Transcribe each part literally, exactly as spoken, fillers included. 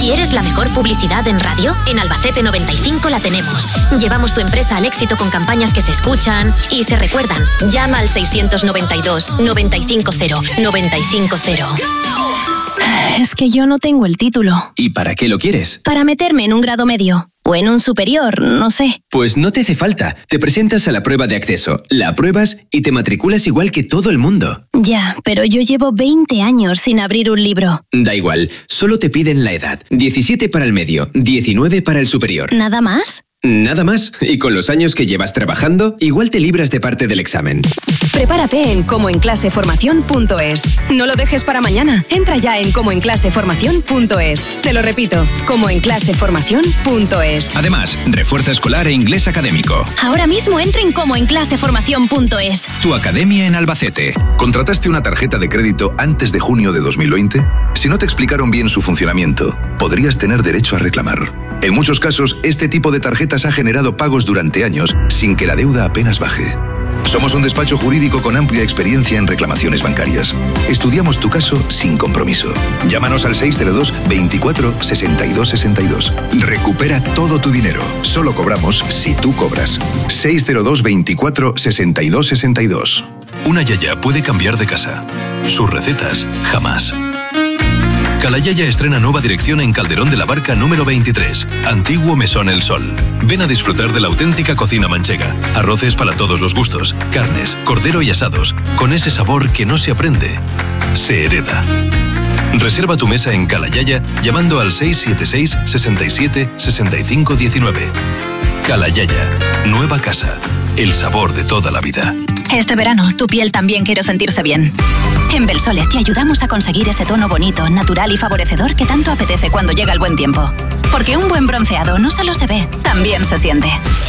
¿Quieres la mejor publicidad en radio? En Albacete noventa y cinco la tenemos. Llevamos tu empresa al éxito con campañas que se escuchan y se recuerdan. Llama al seiscientos noventa y dos, noventa y cinco cero, noventa y cinco cero. Es que yo no tengo el título. ¿Y para qué lo quieres? Para meterme en un grado medio. O en un superior, no sé. Pues no te hace falta. Te presentas a la prueba de acceso, la apruebas y te matriculas igual que todo el mundo. Ya, pero yo llevo veinte años sin abrir un libro. Da igual, solo te piden la edad. diecisiete para el medio, diecinueve para el superior. ¿Nada más? Nada más. Y con los años que llevas trabajando, igual te libras de parte del examen. Prepárate en comoenclaseformación punto es. No lo dejes para mañana. Entra ya en comoenclaseformación punto es. Te lo repito, comoenclaseformación punto es. Además, refuerza escolar e inglés académico. Ahora mismo entra en comoenclaseformación punto es. Tu academia en Albacete. ¿Contrataste una tarjeta de crédito antes de junio de dos mil veinte? Si no te explicaron bien su funcionamiento, podrías tener derecho a reclamar. En muchos casos, este tipo de tarjetas ha generado pagos durante años sin que la deuda apenas baje. Somos un despacho jurídico con amplia experiencia en reclamaciones bancarias. Estudiamos tu caso sin compromiso. Llámanos al seis cero dos, veinticuatro, sesenta y dos sesenta y dos. Recupera todo tu dinero. Solo cobramos si tú cobras. seis cero dos, veinticuatro, sesenta y dos sesenta y dos. Una yaya puede cambiar de casa. Sus recetas, jamás. Calayaya estrena nueva dirección en Calderón de la Barca número veintitrés, antiguo Mesón El Sol. Ven a disfrutar de la auténtica cocina manchega. Arroces para todos los gustos, carnes, cordero y asados, con ese sabor que no se aprende, se hereda. Reserva tu mesa en Calayaya llamando al seis siete seis, sesenta y siete, sesenta y cinco diecinueve. Calayaya, nueva casa, el sabor de toda la vida. Este verano, tu piel también quiere sentirse bien. En Belsole te ayudamos a conseguir ese tono bonito, natural y favorecedor que tanto apetece cuando llega el buen tiempo. Porque un buen bronceado no solo se ve, también se siente.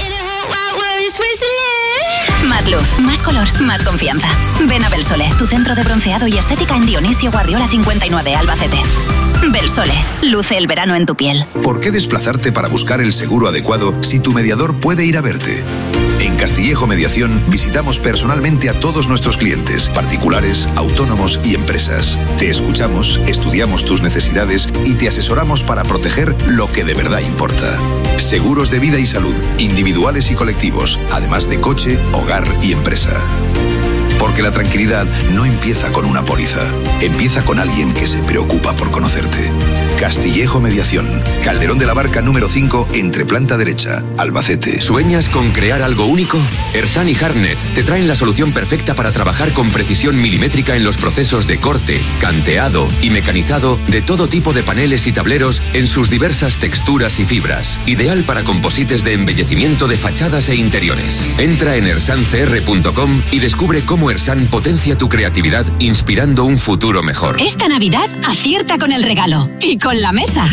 Más luz, más color, más confianza. Ven a Belsole, tu centro de bronceado y estética en Dionisio Guardiola cincuenta y nueve, Albacete. Belsole, luce el verano en tu piel. ¿Por qué desplazarte para buscar el seguro adecuado si tu mediador puede ir a verte? En Castillejo Mediación visitamos personalmente a todos nuestros clientes, particulares, autónomos y empresas. Te escuchamos, estudiamos tus necesidades y te asesoramos para proteger lo que de verdad importa. Seguros de vida y salud, individuales y colectivos, además de coche, hogar y empresa. Porque la tranquilidad no empieza con una póliza, empieza con alguien que se preocupa por conocerte. Castillejo Mediación, Calderón de la Barca número cinco, entre planta derecha, Albacete. ¿Sueñas con crear algo único? Ersan y Hardnet te traen la solución perfecta para trabajar con precisión milimétrica en los procesos de corte, canteado y mecanizado de todo tipo de paneles y tableros en sus diversas texturas y fibras. Ideal para composites de embellecimiento de fachadas e interiores. Entra en ersan c r punto com y descubre cómo Ersan potencia tu creatividad inspirando un futuro mejor. Esta Navidad acierta con el regalo y con la mesa.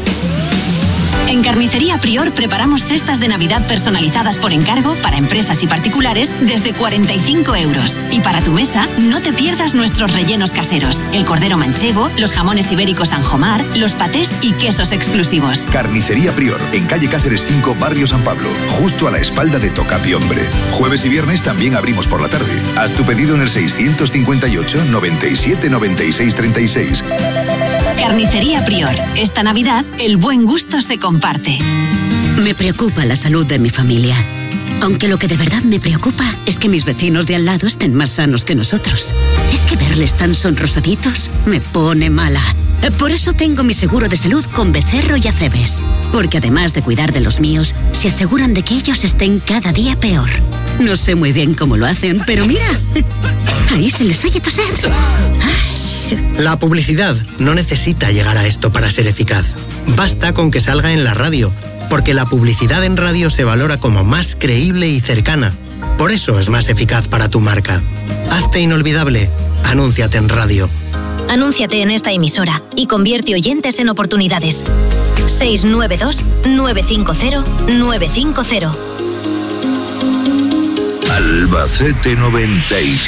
En Carnicería Prior preparamos cestas de Navidad personalizadas por encargo para empresas y particulares desde cuarenta y cinco euros. Y para tu mesa, no te pierdas nuestros rellenos caseros, el cordero manchego, los jamones ibéricos Sanjomar, los patés y quesos exclusivos. Carnicería Prior, en calle Cáceres cinco, barrio San Pablo, justo a la espalda de Tocapi Hombre. Jueves y viernes también abrimos por la tarde. Haz tu pedido en el seiscientos cincuenta y ocho, noventa y siete, noventa y seis, treinta y seis. Carnicería Prior. Esta Navidad, el buen gusto se comparte. Me preocupa la salud de mi familia. Aunque lo que de verdad me preocupa es que mis vecinos de al lado estén más sanos que nosotros. Es que verles tan sonrosaditos me pone mala. Por eso tengo mi seguro de salud con Becerro y Acebes. Porque además de cuidar de los míos, se aseguran de que ellos estén cada día peor. No sé muy bien cómo lo hacen, pero mira, ahí se les oye toser. La publicidad no necesita llegar a esto para ser eficaz. Basta con que salga en la radio, porque la publicidad en radio se valora como más creíble y cercana. Por eso es más eficaz para tu marca. Hazte inolvidable. Anúnciate en radio. Anúnciate en esta emisora y convierte oyentes en oportunidades. seis nueve dos, nueve cinco cero, nueve cinco cero. Albacete noventa y cinco.